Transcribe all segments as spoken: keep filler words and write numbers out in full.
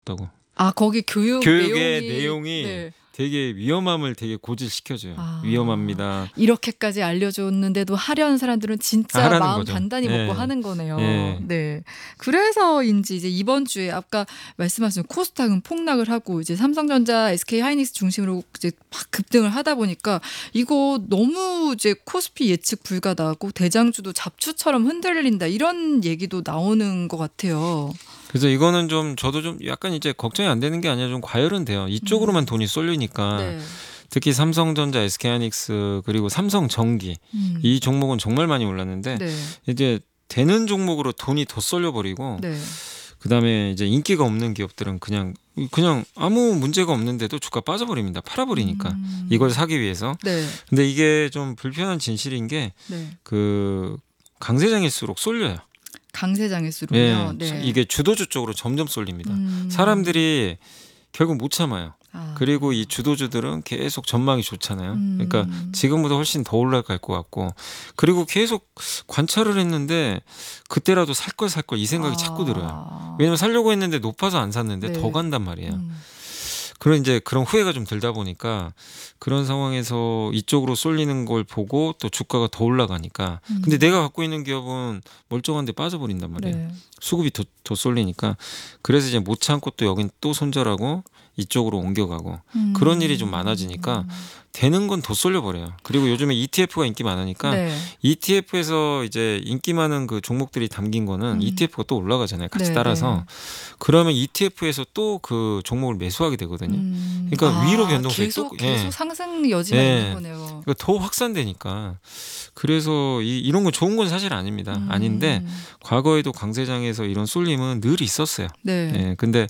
없다고. 아 거기 교육 교육의 내용이, 내용이 네. 되게 위험함을 되게 고질시켜줘요. 아, 위험합니다. 이렇게까지 알려줬는데도 하려는 사람들은 진짜 하라는 마음 거죠. 단단히 예. 먹고 하는 거네요. 예. 네. 그래서인지 이제 이번 주에 아까 말씀하신 코스닥은 폭락을 하고 이제 삼성전자, 에스케이하이닉스 중심으로 이제 막 급등을 하다 보니까 이거 너무 이제 코스피 예측 불가다하고 대장주도 잡초처럼 흔들린다 이런 얘기도 나오는 것 같아요. 그래서 이거는 좀 저도 좀 약간 이제 걱정이 안 되는 게 아니라 좀 과열은 돼요. 이쪽으로만 음. 돈이 쏠리니까 네. 특히 삼성전자, 에스케이하이닉스 그리고 삼성전기 음. 이 종목은 정말 많이 올랐는데 네. 이제 되는 종목으로 돈이 더 쏠려버리고 네. 그다음에 이제 인기가 없는 기업들은 그냥 그냥 아무 문제가 없는데도 주가 빠져버립니다. 팔아버리니까 음. 이걸 사기 위해서. 네. 근데 이게 좀 불편한 진실인 게 네. 그 강세장일수록 쏠려요. 강세장일수록요. 예, 네. 이게 주도주 쪽으로 점점 쏠립니다. 음. 사람들이 결국 못 참아요. 아. 그리고 이 주도주들은 계속 전망이 좋잖아요. 음. 그러니까 지금보다 훨씬 더 올라갈 것 같고 그리고 계속 관찰을 했는데 그때라도 살 걸 살 걸 이 생각이 아. 자꾸 들어요. 왜냐면 살려고 했는데 높아서 안 샀는데 네. 더 간단 말이에요. 음. 그런 이제 그런 후회가 좀 들다 보니까 그런 상황에서 이쪽으로 쏠리는 걸 보고 또 주가가 더 올라가니까 음. 근데 내가 갖고 있는 기업은 멀쩡한데 빠져버린단 말이에요. 네. 수급이 더, 더 쏠리니까 그래서 이제 못 참고 또 여긴 또 손절하고 이쪽으로 옮겨가고 음. 그런 일이 좀 많아지니까 되는 건 더 쏠려버려요. 그리고 요즘에 이티에프가 인기 많으니까 네. 이티에프에서 이제 인기 많은 그 종목들이 담긴 거는 음. 이티에프가 또 올라가잖아요. 같이 네, 따라서. 네. 그러면 이티에프에서 또 그 종목을 매수하게 되거든요. 음. 그러니까 아, 위로 변동성이 계속 또- 계속 예. 상승 여지가 예. 있는 거네요. 그러니까 더 확산되니까 그래서 이, 이런 건 좋은 건 사실 아닙니다. 음. 아닌데 과거에도 강세장에서 이런 쏠림은 늘 있었어요. 네. 예, 근데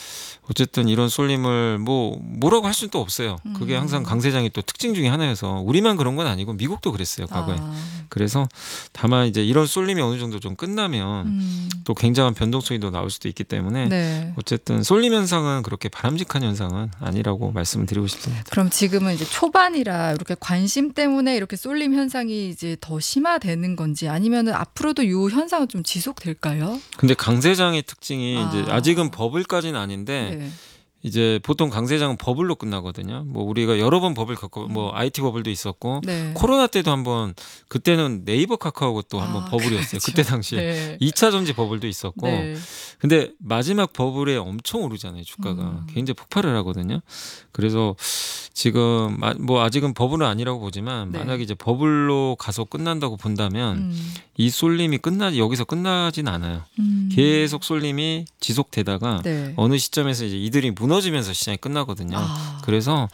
어쨌든 이런 쏠림을 뭐 뭐라고 할 수는 또 없어요. 그게 음. 항상 강세장의 또 특징 중에 하나여서 우리만 그런 건 아니고 미국도 그랬어요 과거에. 아. 그래서 다만 이제 이런 쏠림이 어느 정도 좀 끝나면 음. 또 굉장한 변동성이 더 나올 수도 있기 때문에 네. 어쨌든 쏠림 현상은 그렇게 바람직한 현상은 아니라고 말씀을 드리고 싶습니다. 그럼 지금은 이제 초반이라 이렇게 관심 때문에 이렇게 쏠림 현상이 이제 더 심화되는 건지 아니면은 앞으로도 이 현상은 좀 지속될까요? 근데 강세장의 특징이 아. 이제 아직은 버블까지는 아닌데 네. 이제 보통 강세장은 버블로 끝나거든요. 뭐 우리가 여러 번 버블 겪고 뭐 아이티 버블도 있었고 네. 코로나 때도 한번 그때는 네이버 카카오가 또 한번 아, 버블이었어요. 그렇죠. 그때 당시에 네. 이 차 전지 버블도 있었고 네. 근데 마지막 버블에 엄청 오르잖아요. 주가가 음. 굉장히 폭발을 하거든요. 그래서 지금 마- 뭐 아직은 버블은 아니라고 보지만 네. 만약에 이제 버블로 가서 끝난다고 본다면 음. 이 쏠림이 끝나지 여기서 끝나진 않아요. 음. 계속 쏠림이 지속되다가 네. 어느 시점에서 이제 이들이 무너지면서 시장이 끝나거든요. 아. 그래서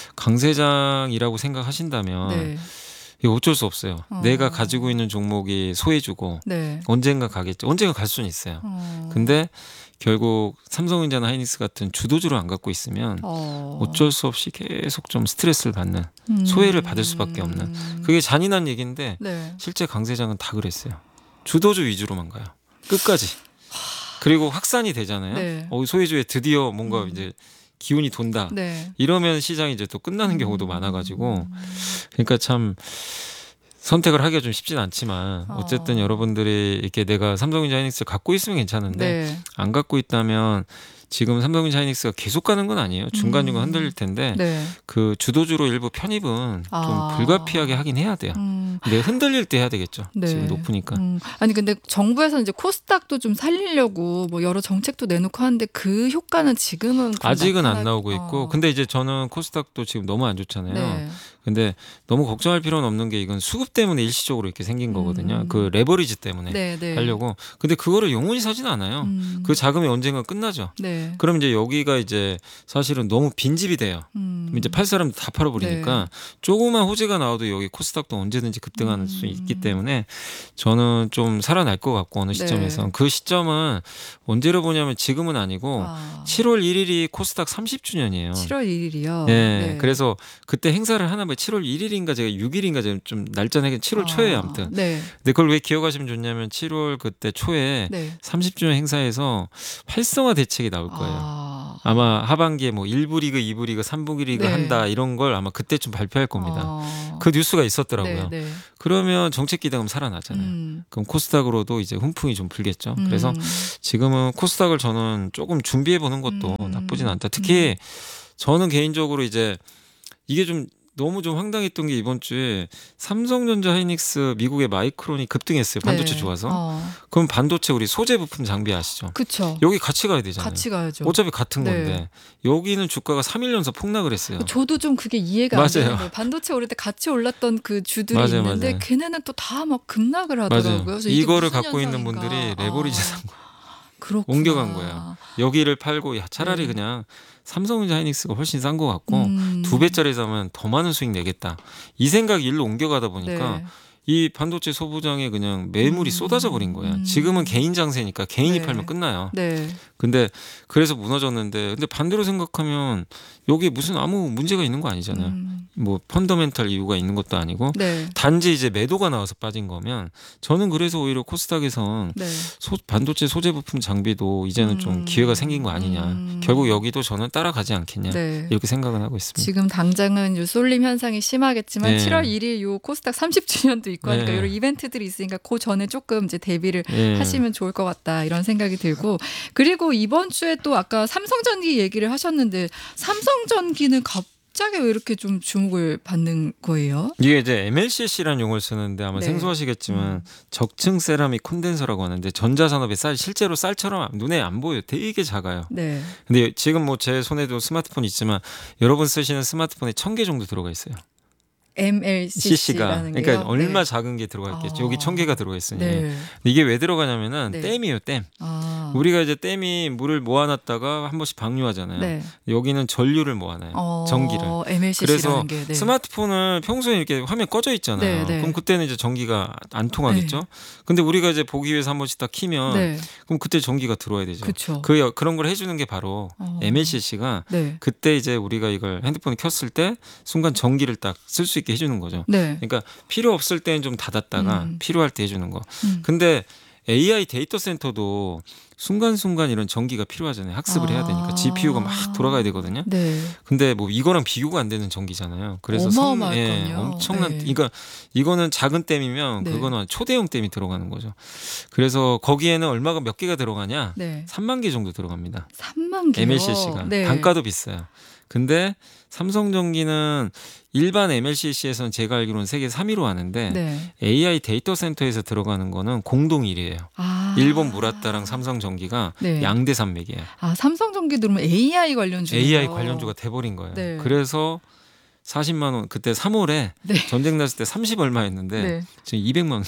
강세장이라고 생각하신다면 네. 이거 어쩔 수 없어요. 어. 내가 가지고 있는 종목이 소해주고 네. 언젠가 가겠죠. 언젠가 갈 수는 있어요. 어. 근데 결국 삼성전자나 하이닉스 같은 주도주를 안 갖고 있으면 어. 어쩔 수 없이 계속 좀 스트레스를 받는 음. 소외를 받을 수밖에 없는 그게 잔인한 얘기인데 네. 실제 강세장은 다 그랬어요. 주도주 위주로만 가요. 끝까지. 그리고 확산이 되잖아요. 네. 어, 소외주에 드디어 뭔가 음. 이제 기운이 돈다. 네. 이러면 시장이 이제 또 끝나는 경우도 음. 많아가지고 그러니까 참 선택을 하기가 좀 쉽진 않지만 어쨌든 어. 여러분들이 이렇게 내가 삼성전자 하이닉스를 갖고 있으면 괜찮은데 네. 안 갖고 있다면 지금 삼성전자 하이닉스가 계속 가는 건 아니에요. 중간중간 음. 흔들릴 텐데 네. 그 주도주로 일부 편입은 아. 좀 불가피하게 하긴 해야 돼요. 음. 근데 흔들릴 때 해야 되겠죠. 네. 지금 높으니까. 음. 아니 근데 정부에서 이제 코스닥도 좀 살리려고 뭐 여러 정책도 내놓고 하는데 그 효과는 지금은 좀 아직은 안 나타나- 나오고 있고 어. 근데 이제 저는 코스닥도 지금 너무 안 좋잖아요. 네. 근데 너무 걱정할 필요는 없는 게 이건 수급 때문에 일시적으로 이렇게 생긴 거거든요. 음. 그 레버리지 때문에 네, 네. 하려고. 근데 그거를 영원히 사진 않아요. 음. 그 자금이 언젠가 끝나죠. 네. 그럼 이제 여기가 이제 사실은 너무 빈집이 돼요. 음. 이제 팔 사람도 다 팔아버리니까 네. 조그만 호재가 나와도 여기 코스닥도 언제든지 급등하는 음. 수 있기 때문에 저는 좀 살아날 것 같고 어느 시점에서 네. 그 시점은 언제로 보냐면 지금은 아니고 아. 칠월 일일이 코스닥 삼십 주년이에요. 칠월 일일이요. 네, 그래서 그때 행사를 하나 봐. 칠월 일일인가 제가 육일인가 제가 좀 날짜 내긴 칠월 초에 아. 아무튼. 네. 근데 그걸 왜 기억하시면 좋냐면 칠월 그때 초에 네. 삼십 주년 행사에서 활성화 대책이 나올 거예요. 아. 아마 하반기에 뭐 일 부 리그, 이 부 리그, 삼 부 리그 네. 한다 이런 걸 아마 그때쯤 발표할 겁니다. 어. 그 뉴스가 있었더라고요. 네, 네. 그러면 정책 기대금 살아나잖아요. 음. 그럼 코스닥으로도 이제 훈풍이 좀 불겠죠. 음. 그래서 지금은 코스닥을 저는 조금 준비해 보는 것도 음. 나쁘진 않다. 특히 저는 개인적으로 이제 이게 좀 너무 좀 황당했던 게 이번 주에 삼성전자 하이닉스 미국의 마이크론이 급등했어요. 반도체 네. 좋아서. 어. 그럼 반도체 우리 소재 부품 장비 아시죠? 그쵸. 여기 같이 가야 되잖아요. 같이 가야죠. 어차피 같은 네. 건데 여기는 주가가 삼 일 연속 폭락을 했어요. 저도 좀 그게 이해가 맞아요. 안 되는데 반도체 오를 때 같이 올랐던 그 주들이 맞아요, 있는데 맞아요. 걔네는 또 다 막 급락을 하더라고요. 맞아요. 그래서 이게 이거를 무슨 갖고 있는 현상인가. 분들이 레버리지 아, 산 거예요. 그렇구나. 옮겨간 거예요. 여기를 팔고 야, 차라리 네. 그냥 삼성전자 하이닉스가 훨씬 싼 것 같고 음. 두 배짜리 사면 더 많은 수익 내겠다. 이 생각이 일로 옮겨가다 보니까 네. 이 반도체 소부장에 그냥 매물이 음. 쏟아져 버린 거예요. 음. 지금은 개인 장세니까 개인이 네. 팔면 끝나요. 네. 근데 그래서 무너졌는데 근데 반대로 생각하면 여기 무슨 아무 문제가 있는 거 아니잖아요. 음. 뭐 펀더멘탈 이유가 있는 것도 아니고 네. 단지 이제 매도가 나와서 빠진 거면 저는 그래서 오히려 코스닥에선 네. 소, 반도체 소재 부품 장비도 이제는 좀 음. 기회가 생긴 거 아니냐. 음. 결국 여기도 저는 따라가지 않겠냐. 네. 이렇게 생각은 하고 있습니다. 지금 당장은 요 쏠림 현상이 심하겠지만 네. 칠월 일일 요 코스닥 삼십 주년도 있고 하니까 네. 이런 이벤트들이 있으니까 그 전에 조금 이제 대비를 예. 하시면 좋을 것 같다 이런 생각이 들고 그리고 이번 주에 또 아까 삼성전기 얘기를 하셨는데 삼성전기는 갑자기 왜 이렇게 좀 주목을 받는 거예요? 이게 이제 엠엘씨씨라는 용어를 쓰는데 아마 네. 생소하시겠지만 음. 적층 세라믹 콘덴서라고 하는데 전자산업의 쌀 실제로 쌀처럼 눈에 안 보여요. 되게 작아요. 네. 근데 지금 뭐 제 손에도 스마트폰 있지만 여러분 쓰시는 스마트폰에 천 개 정도 들어가 있어요. 씨씨가 엠엘씨씨라는 게요. 그러니까 얼마 네. 작은 게 들어가 있겠죠. 아. 여기 천 개가 들어가 있으니 네. 근데 이게 왜 들어가냐면은 네. 댐이에요. 댐. 아. 우리가 이제 댐이 물을 모아놨다가 한 번씩 방류하잖아요. 네. 여기는 전류를 모아놔요. 어, 전기를. 엠엘씨씨라는 그래서 게. 네. 스마트폰을 평소에 이렇게 화면 꺼져 있잖아요. 네, 네. 그럼 그때는 이제 전기가 안 통하겠죠. 근데 우리가 이제 보기 위해서 한 번씩 딱 키면 네. 그럼 그때 전기가 들어와야 되죠. 그렇죠. 그 여- 그런 걸 해주는 게 바로 어. 엠엘씨씨가 네. 그때 이제 우리가 이걸 핸드폰을 켰을 때 순간 전기를 딱 쓸 수 있게 해주는 거죠. 네. 그러니까 필요 없을 때는 좀 닫았다가 음. 필요할 때 해주는 거. 음. 근데 에이아이 데이터 센터도 순간순간 이런 전기가 필요하잖아요. 학습을 해야 되니까 아. 지피유가 막 돌아가야 되거든요. 네. 근데 뭐 이거랑 비교가 안 되는 전기잖아요. 그래서 어마어마할걸요. 예, 엄청난 네. 그러니까 이거는 작은 댐이면 네. 그거는 초대형 댐이 들어가는 거죠. 그래서 거기에는 얼마가 몇 개가 들어가냐? 네. 삼만 개 정도 들어갑니다. 삼만 개요. 엠엘씨씨가 네. 단가도 비싸요. 근데 삼성전기는 일반 엠엘씨씨에서는 제가 알기로는 세계 삼 위로 하는데 네. 에이아이 데이터 센터에서 들어가는 거는 공동 일 위예요. 아. 일본 무라타랑 삼성전기가 네. 양대 산맥이에요. 아, 삼성전기 들으면 에이아이 관련주. 에이아이 관련주가 돼버린 거예요. 네. 그래서 사십만 원 그때 삼월에 네. 전쟁 났을 때 삼십 얼마였는데 네. 지금 이백만 원.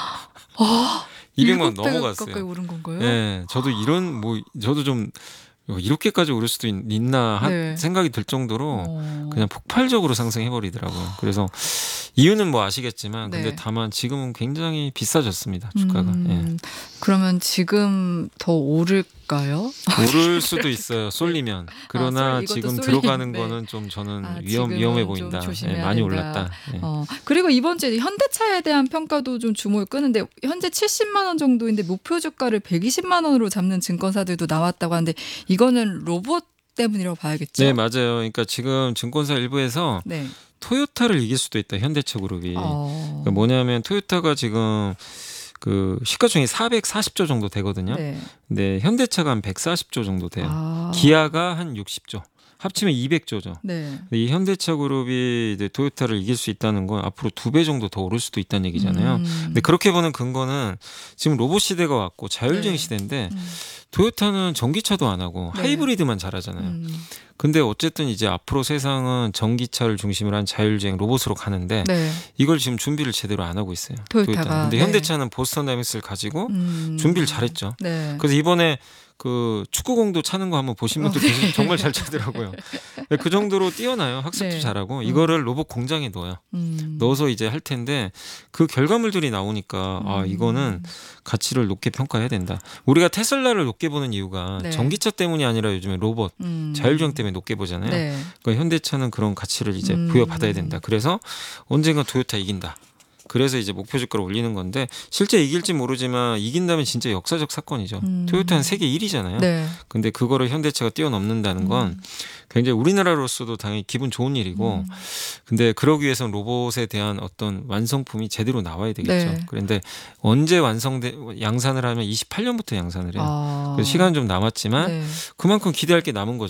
아, 이백만 원 일곱 배가 가까이 넘어갔어요. 오른 건가요? 네, 저도 이런 뭐 저도 좀 이렇게까지 오를 수도 있, 있나 한 네. 생각이 들 정도로 어. 그냥 폭발적으로 상승해 버리더라고요. 그래서 이유는 뭐 아시겠지만 근데 네. 다만 지금은 굉장히 비싸졌습니다. 주가가. 음, 그러면 지금 더 오를까요? 예. 오를 수도 있어요. 쏠리면. 그러나 아, 쏠- 이것도 지금 쏠리는데. 들어가는 거는 좀 저는 아, 위험 지금은 위험해 좀 보인다. 조심해야 예, 많이 된다. 올랐다. 예. 어, 그리고 이번 주에 현대차에 대한 평가도 좀 주목을 끄는데 현재 칠십만 원 정도인데 목표 주가를 백이십만 원으로 잡는 증권사들도 나왔다고 하는데 이거는 로봇 때문이라고 봐야겠죠? 네, 맞아요. 그러니까 지금 증권사 일부에서 네. 토요타를 이길 수도 있다. 현대차 그룹이. 어. 그러니까 뭐냐면 토요타가 지금 그 시가총액이 사백사십 조 정도 되거든요. 네. 근데 현대차가 한 백사십 조 정도 돼요. 아. 기아가 한 육십 조. 합치면 이백 조죠. 네. 이 현대차 그룹이 이제 토요타를 이길 수 있다는 건 앞으로 두 배 정도 더 오를 수도 있다는 얘기잖아요. 음. 근데 그렇게 보는 근거는 지금 로봇 시대가 왔고 자율주행 네. 시대인데 음. 토요타는 전기차도 안 하고 네. 하이브리드만 잘하잖아요. 음. 근데 어쨌든 이제 앞으로 세상은 전기차를 중심으로 한 자율주행 로봇으로 가는데 네. 이걸 지금 준비를 제대로 안 하고 있어요. 토요타가. 토요타는. 근데 네. 현대차는 보스턴 다이맥스를 가지고 음. 준비를 잘했죠. 네. 그래서 이번에 그 축구공도 차는 거 한번 보신 분들 계시면 정말 잘 차더라고요. 그 정도로 뛰어나요. 학습도 네. 잘하고 음. 이거를 로봇 공장에 넣어요. 음. 넣어서 이제 할 텐데 그 결과물들이 나오니까 아 음. 이거는 가치를 높게 평가해야 된다. 우리가 테슬라를 높게 보는 이유가 네. 전기차 때문이 아니라 요즘에 로봇 음. 자율주행 때문에 높게 보잖아요. 네. 그러니까 현대차는 그런 가치를 이제 음. 부여받아야 된다. 그래서 언젠가 토요타 이긴다. 그래서 이제 목표 주가를 올리는 건데 실제 이길지 모르지만 이긴다면 진짜 역사적 사건이죠. 음. 토요타는 세계 일 위잖아요. 네. 근데 그거를 현대차가 뛰어넘는다는 건 음. 굉장히 우리나라로서도 당연히 기분 좋은 일이고 음. 근데 그러기 위해서는 로봇에 대한 어떤 완성품이 제대로 나와야 되겠죠. 네. 그런데 언제 완성돼 양산을 하면 이십팔 년부터 양산을 해요. 아. 그래서 시간은 좀 남았지만 네. 그만큼 기대할 게 남은 거죠.